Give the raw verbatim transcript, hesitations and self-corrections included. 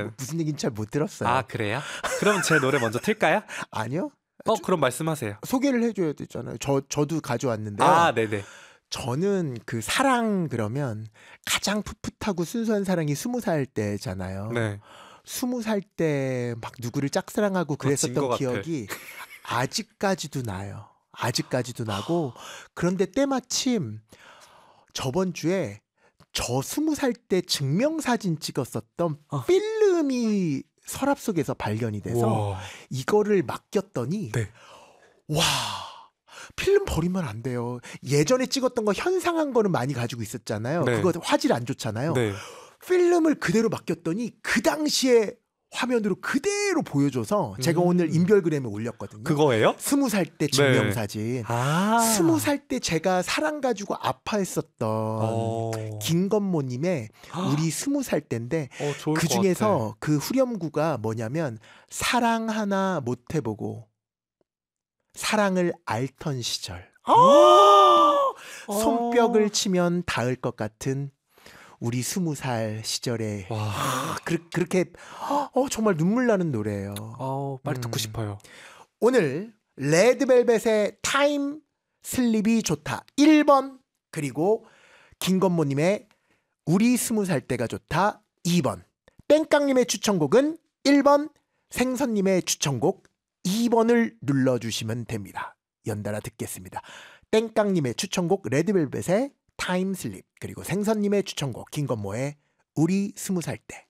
네. 무슨 얘기인지 잘 못 들었어요. 아 그래요? 그럼 제 노래 먼저 틀까요? 아니요. 어 저, 그럼 말씀하세요. 소개를 해줘야 되잖아요. 저 저도 가져왔는데요. 아 네네. 저는 그 사랑 그러면 가장 풋풋하고 순수한 사랑이 스무 살 때잖아요. 네. 스무 살 때 막 누구를 짝사랑하고 그랬었던 기억이 아직까지도 나요. 아직까지도 나고 그런데 때마침 저번 주에 저 스무 살 때 증명사진 찍었었던 어. 필름이 서랍 속에서 발견이 돼서 우와. 이거를 맡겼더니 네. 와 필름 버리면 안 돼요. 예전에 찍었던 거 현상한 거는 많이 가지고 있었잖아요. 네. 그거 화질 안 좋잖아요. 네. 필름을 그대로 맡겼더니 그 당시에 화면으로 그대로 보여줘서 제가 음. 오늘 인별그램에 올렸거든요. 그거예요? 스무 살 때 증명사진. 아. 스무 살 때 제가 사랑 가지고 아파했었던 어. 김건모님의 우리 스무 살 때인데 어, 좋을 그 것 같아. 중에서 그 후렴구가 뭐냐면 사랑 하나 못 해보고 사랑을 앓던 시절. 어. 손뼉을 치면 닿을 것 같은 우리 스무 살 시절에 와. 그, 그렇게 어, 정말 눈물 나는 노래예요. 어, 빨리 듣고 음. 싶어요. 오늘 레드벨벳의 타임 슬립이 좋다 일 번 그리고 김건모님의 우리 스무 살 때가 좋다 이 번 땡깡님의 추천곡은 일 번 생선님의 추천곡 이 번을 눌러주시면 됩니다. 연달아 듣겠습니다. 땡깡님의 추천곡 레드벨벳의 타임 슬립 그리고 생선님의 추천곡 김건모의 우리 스무 살 때